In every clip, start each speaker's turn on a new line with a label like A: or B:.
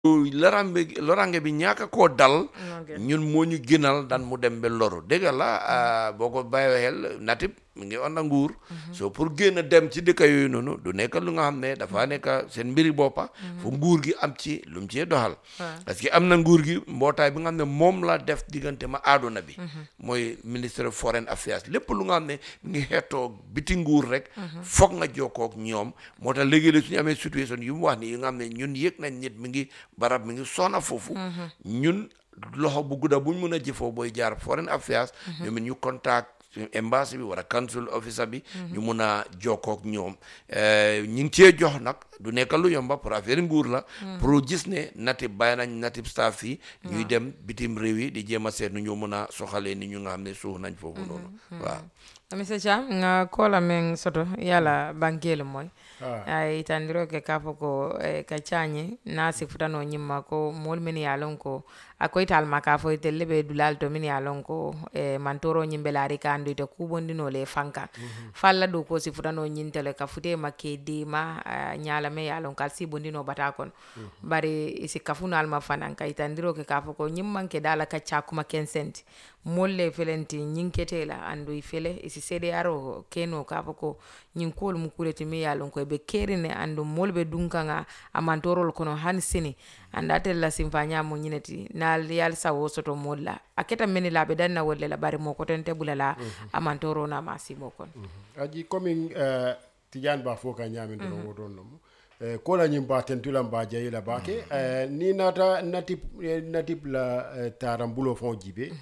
A: lorange bi ñaaka koo dal ñun moo ñu gënal dan mu dem ba loru dégg la boo ko bàyyee xel natib mi ngi on na nguur so pour génn dem ci dëkk yooyu noonu du nekk lu nga xam ne dafa nekk seen mbiri boppa fu nguur gi am ci lu mu cee doxal parce que am na nguur gi mbootaay bi nga xam ne moom la def diggante ma aaduna bi mooy ministre of foreign affairs lépp lu nga xam ne mi ngi xeetoo biti nguur rek foog nga jokkook ñoom moo tax léegi-léeg suñu amee situation yu mu wax ni yu nga xam ne ñun yëg nañ nit mi ngi barab mi ngi sona foofu ñun loxo bu gudda buñ mën a jëfoo booy jaar foreign affairs ñoom it ñu contact embassy bi wala consul officer bi ñu mun a jokkook ñoom ñi ngi cee jox nag du nekk lu yomba pour affaire nguur la pour gis ne natib bàyyi nañ natib staff yi ñuy dem bitim réew yi di jéem a seet nu ñu mun a soxalee ni ñu nga xam ne suux nañ foofu noonu waaw
B: Mr. Cham nga kola men soto yala bankele moy ay tandiro ke kafo ko ka chanye na sifutano nyimma ko mol men yalon ko akoy tal makafo telle be dulal to men yalon ko mantoro nyimbelari kandu te kubondino le fanka falla do ko sifutano nyintele ka fute make de ma nyala me yalon kal si bondino batakon bari isi kafunal ma fanan kay tandiro ke kafo ko nyimman ke dala ka chakuma kensent molle felenti nyinketela andu ifele isi sede aro keno kafo ko nyinkol mu kuleti me yalon ko be kerine andu molbe dunkanga amantorol kono hansini andate la simfanya mo nyineti na yal sawo soto molla aketa meni labe dan na wolle la bari moko tente bulala amantoro na masimo kon
C: aji coming tijan ba foka nyame do wodon no ko la nyimba tentulam ba jeyila bake ni nata natip la tarambulo fon jibe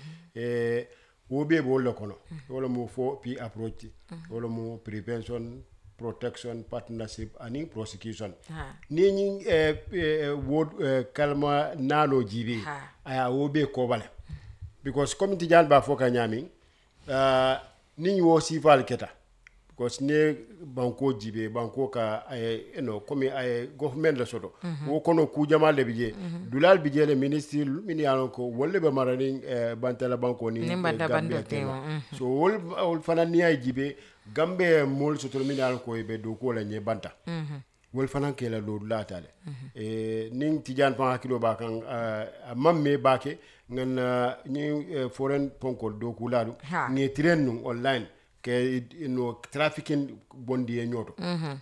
C: wo be bo lo kono wala mo fo pi approach wala mo prevention protection partnership and prosecution ni ñi wod kalma nalo jibe aya wo be ko bale because community jan ba foka nyami ni wo sifal keta because ne banko jibe banko ka ay comme ay government la soto wo kono ku jamal le bije dulal bije le ministre min yalon ko wolle be marani bantala banko ni so wol fana ni ay jibe gambe mol soto min yalon ko be do ko la nye banta wol fana ke la do latale ning tijan pa hakilo ba kan mamme bake ngan ni foreign ponkol do ku lalu ni train online ke trafficking bondi e nyoto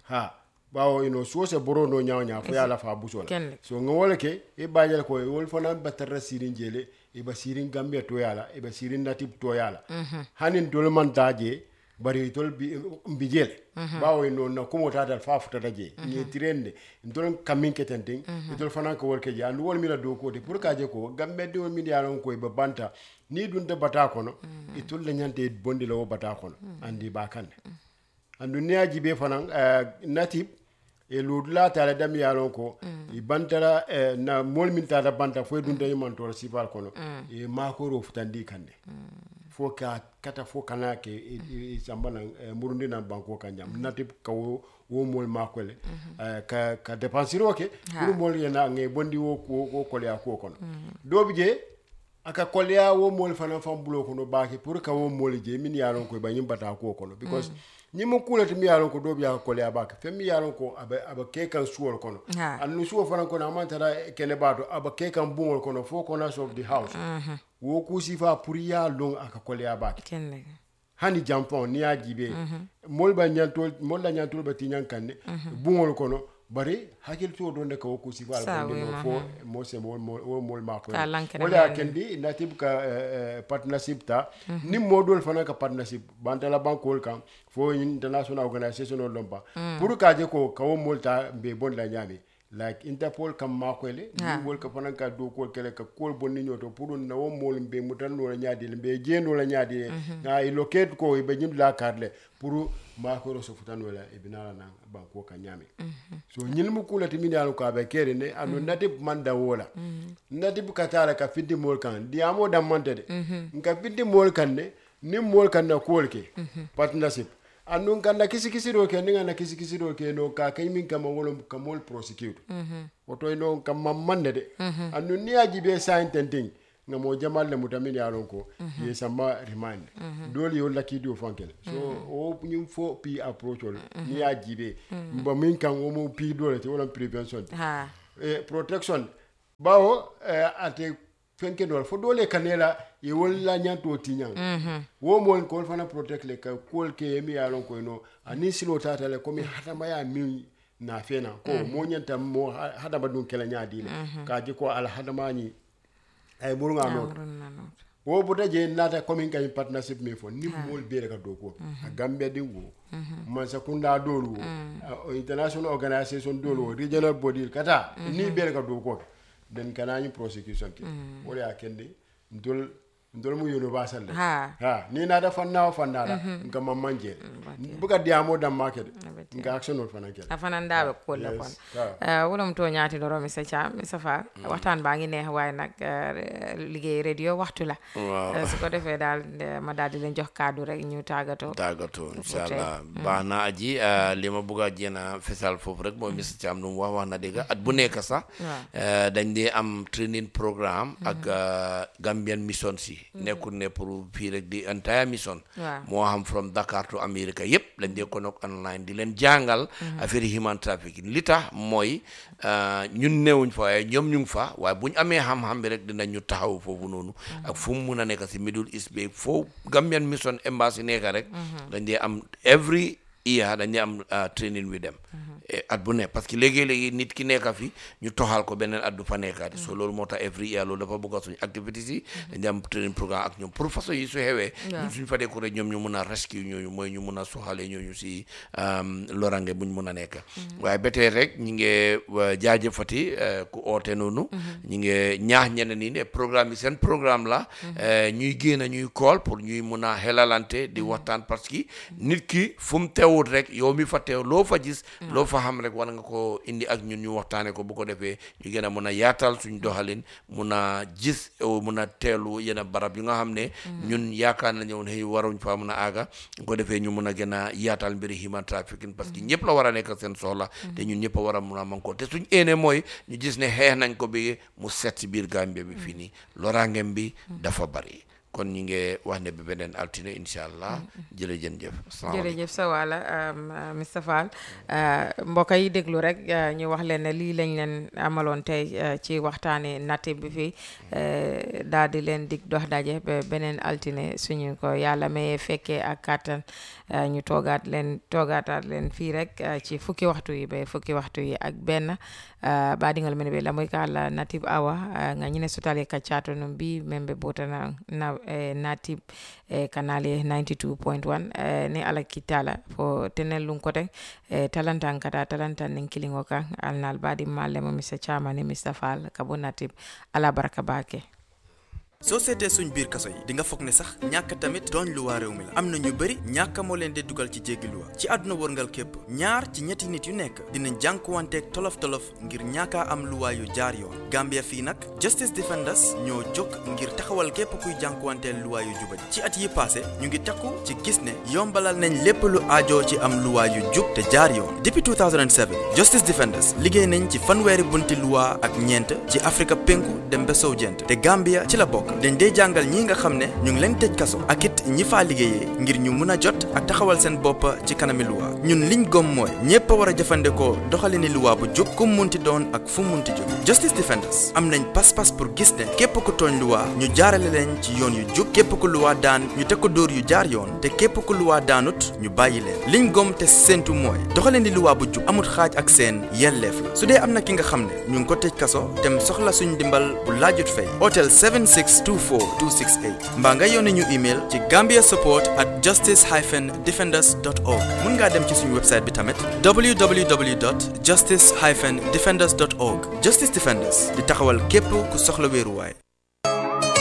C: bawo so se boro no nyaaw fo yala fa busola so ngole ke e bajal ko wol fana batarra sirin jele e ba sirin gambe to yala e ba sirin natib to yala hanin dol man daje bari tol bi jele bawo na kumo tata fa futa daje ni tirende dol kamin ketenten dol fana ko worke je andu wol mi la do ko de pour kaje ko gambe de mi yalon ko e ba banta ni dun de bata kono itul la nyante bondi lo bata kono andi bakande andu niaji be fanan natib e lodula tala dam yalon ko i bantara na mol min tata banta fo dun de man to sifal kono e makoro futandi kande fo ka kata fo kana ke sambana murundi na banko kanjam natib ka wo mol makole ka dépensiro ke pour mol yana nge bondi wo ko le ko kono dobije aka kolya wo mol fana fam bulo kono baki pour ka wo mol je min yalon ko ba nyimbata ko kono because nyimo kulati mi yalon ko dobi aka kolya baki fem mi yalon ko aba ke kan suwol kono annu suwo fana kono amantara kene bato aba ke kan bungol kono fo corners of the house wo ku sifa pour ya long aka kolya baki hani jampon ni ajibe mol ba nyantol mol la nyantol ba tinyan kanne bungol kono bari hakil to don de ko ku sifa al no fo mo se mol ma ko wala kendi natib ka partnership ta ni modol fana ka partnership bantala bankol kan fo international organization o lomba pour ka je ko kawo molta be bon la nyami like Interpol kam makwele ni wol ka fana ka do ko kele ka kol bonni nyoto pour na wo mol be mutan no nyaadi be jeno la nyaadi na i locate ko be nyim la karle pour makoro so futan wala e binala na banko ka nyami so nyil mu kulati min yalo ka be kere ne anu natib manda wola natib katala ka fiddi mol kan di amo dam mantede nka fiddi mol kan ne ni mol kan na kolke partnership anu kan na kisi do ke ninga na kisi do ke no ka kay min kam wolo kamol prosecute woto no kam mamande de anu ni ajibe sign tenting ngamo jamal le mutamin yaron ko ye sama remind doli yo laki do fankel so o nyum fo pi approach ni ajibe mba min kan o mo pi dole te wala prevention protection bawo ate fenke dol fo dole kanela e wala nyanto tinyang wo mo ko fana protect le ka kol ke mi alon ko no ani silo tata le ko mi hata maya mi na fena ko mo nyanta mo hada badun kala nyaadi le ka ji ko al hadamani ay burunga no wo buta je nata coming kay partnership me fo ni mol bere ka do ko Gambia de wo man sakunda dolu international organization dolu regional body kata ni bere ka do ko den kanani prosecution ke wala akende ndol mu universal ha ni nada fanna nga mamanje buga diamo dam market nga action ol fana ke
B: afana ndabe ko la kon wolum to ñaati do mi sa ca mi safa waxtaan baa ngi neex waaye nag liggéey radio waxtu la su ko defee daal ma daal di leen jox kaddu rek ñu tàggatoo inshallah baax na aji li ma bëgg a jéena fesal foofu rek mooy Mr Cham lu mu wax na dëgg at bu nekk sax dañ di am training programme ak Gambian mission si nekkul ne pour fii rek di entire mission moo xam from Dakar to America yëpp lañ dee connect online di leen jàngal affaire human trafficking li tax mooy ñun newuñ fa waaye ñoom ñu ngi fa waaye buñ amee xam-xam bi rek dinañ ñu taxaw foofu noonu ak fu mu mun a nekk si Middle East bi foofu Gambian mission embassy nekk rek dañ dee am every year dañ dee am training with them at bu ne parce que léegi nit ki nekk fi ñu toxal ko beneen at du fa nekkaati so loolu moo tax every year loolu dafa bëgg a suñu activités yi dañ di am training programme ak ñoom pour façon yi su xewee ñun suñu fa décoré ñoom ñu mun a rescue ñooñu mooy ñu mun a soxale ñooñu si lorange buñ mun a nekk waaye ba tey rek ñi ngi jaajëfati ku oote noonu ñi ngi ñaax ñeneen ñi ne programme yi seen programme la ñuy génn ñuy call pour ñuy mun a xelalante di waxtaan parce que nit ki fu mu teewut rek yow mi fa teew loo fa gis loo fa xam rek war nga ko indi ak ñun ñu waxtaane ko bu ko defee ñu gën a mun a yaatal suñ doxalin mun a gis mun a teelu yenn barab yu nga xam ne ñun yaakaar nañu ne waruñ fa mun a aaga bu ko defee ñu mun a gën a yaatal mbiri human trafficking parce que ñëpp la war a nekk seen soxla te ñun ñëpp a war a mun a man ko te suñ éene mooy ñu gis ne xeex nañ ko bi mu set si biir Gambia bi fii nii loraangem bi dafa bari kon ñu ngi wax ne ba beneen altine incha allah jërëjëf sa wàlla Mr Fall mbokk yi déglu rek ñu wax leen ne lii lañ leen amaloon tey ci waxtaane natif bi fii daal di leen dig dox daje ba beneen altine suñu ko yàlla mayee fekkee ak kàttan ñu toogaataat leen fii rek ci fukki waxtu yi ba fukki waxtu yi ak benn baɗigol men ɓe lamoy ka allah natib awa gañine sotale kaccato noon mbi men ɓe botana natib kanale 92.1 ni ala kittala fo tenel lum koten talantan kata talantan nen kilingo kan alnal baɗi mallemo Mr Chamani Mr Fall kabo natib ala baraka bake
D: soo seetee suñ biir kaso yi di nga foog ne sax ñàkk tamit tooñ luwaa réew mi la am na ñu bëri ñàkk moo leen di dugal ci jéggi luwa ci àdduna wërngal képp ñaar ci ñetti nit yu nekk dinañ jànkuwanteeg tolof-tolof ngir ñàkkaa am luwaa yu jaar yoon Gambia fii nag Justice Defenders ñoo jóg ngir taxawal képp kuy jànkuwanteel luwaa yu jubaj ci at yi passé ñu ngi takku ci gis ne yombalal nañ lépp lu aajoo ci am luwaa yu jub te jaar yoon depuis 2007 Justice Defenders liggéey nañ ci fanweeri bunti luwaa ak ñeent ci Afrika penku dem ba sow jant te Gambia ci la bokk dañ dee jàngal ñi nga xam ne ñu ngi leen tëj kaso ak it ñi faa liggéeyee ngir ñu mun a jot ak taxawal seen bopp ci kanami luwaa ñun liñ gom mooy ñépp a war a jëfandikoo doxalini luwaa bu jub ku munti doon ak fu munti jóg Justice Defenders am nañ pas-pas pour gis ne képp ku tooñ luwaa ñu jaarale leen ci yoon yu jub képp ku luwaa daan ñu teg ko dóor yu jaar yoon te képp ku luwaa daanut ñu bàyyi leen liñ gom te séentu mooy doxalini luwaa bu jub amul xaaj ak seen yelleef la su dee am na ki nga xam ne ñu ngi ko tëj kaso tem soxla suñ dimbal bu laajut fay hôtel 7624268 mbaa nga yónnee ñu email ci gambiasupport@justice-defenders.org mun ngaa dem ci suñu website bi tamit www.justice-defenders.org Justice Defenders di taxawal képp ku soxla wéeruwaay